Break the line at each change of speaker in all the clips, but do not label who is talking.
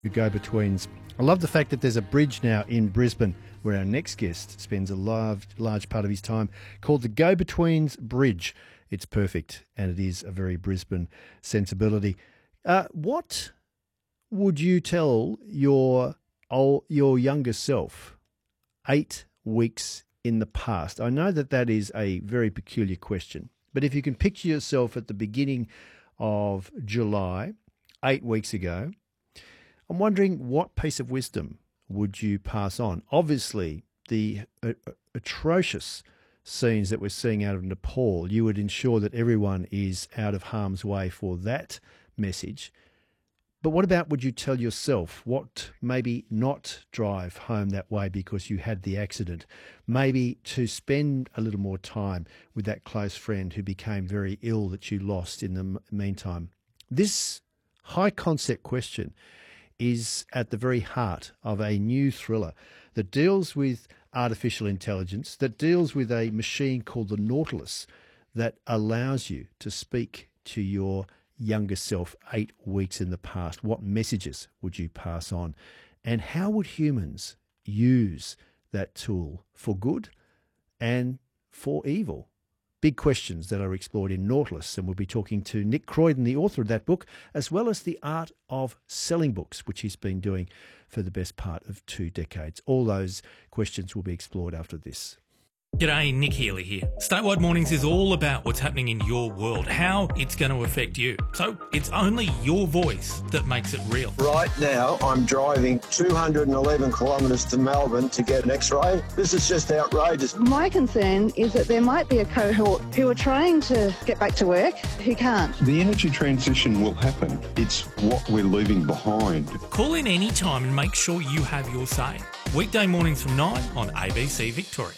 The go-betweens. I love the fact that there's a bridge now in Brisbane where our next guest spends a large part of his time, called the Go-Betweens Bridge. It's perfect, and it is a very Brisbane sensibility. What would you tell your younger self 8 weeks in the past? I know that is a very peculiar question, but if you can picture yourself at the beginning of July, 8 weeks ago, I'm wondering what piece of wisdom would you pass on? Obviously, the atrocious scenes that we're seeing out of Nepal, you would ensure that everyone is out of harm's way for that message. But what about would you tell yourself what maybe not drive home that way because you had the accident? Maybe to spend a little more time with that close friend who became very ill that you lost in the meantime. This high concept question is at the very heart of a new thriller that deals with artificial intelligence, that deals with a machine called the Nautilus that allows you to speak to your younger self 8 weeks in the past. What messages would you pass on? And how would humans use that tool for good and for evil? Big questions that are explored in Nautilus, and we'll be talking to Nick Croydon, the author of that book, as well as the art of selling books, which he's been doing for the best part of 2 decades. All those questions will be explored after this.
G'day, Nick Healy here. Statewide Mornings is all about what's happening in your world, how it's going to affect you. So it's only your voice that makes it real.
Right now, I'm driving 211 kilometres to Melbourne to get an X-ray. This is just outrageous.
My concern is that there might be a cohort who are trying to get back to work who can't.
The energy transition will happen. It's what we're leaving behind.
Call in any time and make sure you have your say. Weekday mornings from 9 on ABC Victoria.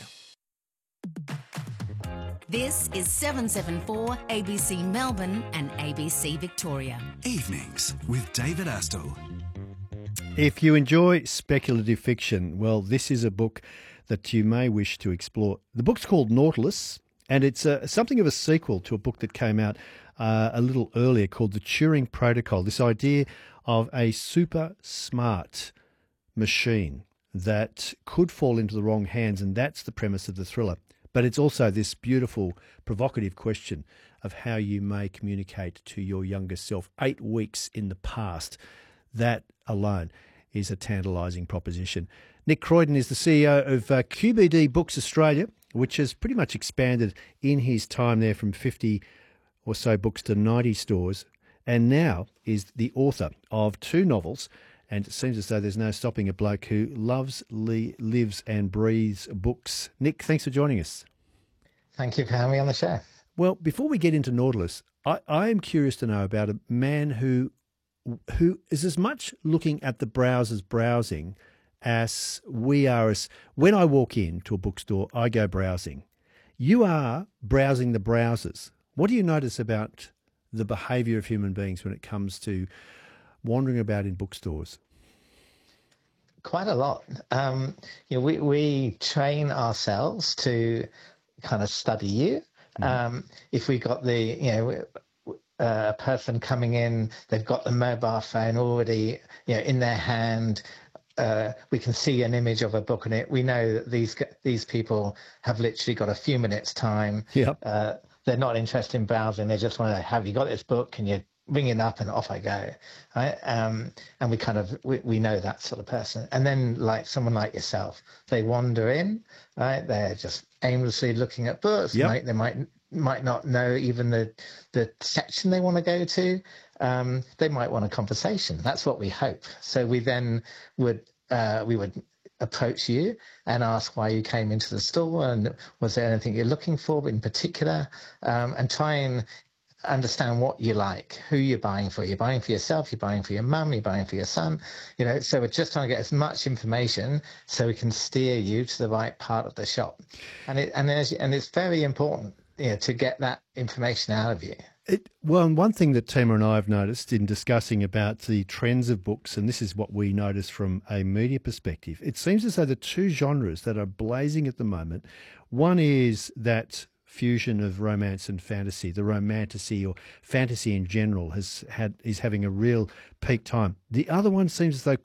This is 774 ABC Melbourne and ABC Victoria.
Evenings with David Astle.
If you enjoy speculative fiction, well, this is a book that you may wish to explore. The book's called Nautilus, and it's something of a sequel to a book that came out a little earlier called The Turing Protocol, this idea of a super smart machine that could fall into the wrong hands, and that's the premise of the thriller. But it's also this beautiful, provocative question of how you may communicate to your younger self 8 weeks in the past. That alone is a tantalising proposition. Nick Croydon is the CEO of QBD Books Australia, which has pretty much expanded in his time there from 50 or so books to 90 stores, and now is the author of 2 novels. And it seems as though there's no stopping a bloke who loves, lives and breathes books. Nick, thanks for joining us.
Thank you for having me on the show.
Well, before we get into Nautilus, I am curious to know about a man who is as much looking at the browser's browsing as we are. As when I walk into a bookstore, I go browsing. You are browsing the browsers. What do you notice about the behaviour of human beings when it comes to wandering about in bookstores?
Quite a lot. We train ourselves to kind of study you. If we got a person coming in, they've got the mobile phone already, in their hand. We can see an image of a book in it. We know that these people have literally got a few minutes time.
Yep.
They're not interested in browsing. They just want to, have you got this book? Can you ring it up and off I go, right? And we know that sort of person. And then like someone like yourself, they wander in, right? They're just aimlessly looking at books.
Yep.
They might not know even the section they want to go to. They might want a conversation. That's what we hope. So we then would approach you and ask why you came into the store and was there anything you're looking for in particular, and try and understand what you like, who you're buying for. You're buying for yourself, you're buying for your mum, you're buying for your son, so we're just trying to get as much information so we can steer you to the right part of the shop. And it's very important, to get that information out of you.
Well, and one thing that Tima and I have noticed in discussing about the trends of books, and this is what we notice from a media perspective, it seems as though the 2 genres that are blazing at the moment, one is that fusion of romance and fantasy. The romantasy or fantasy in general is having a real peak time. The other one seems as though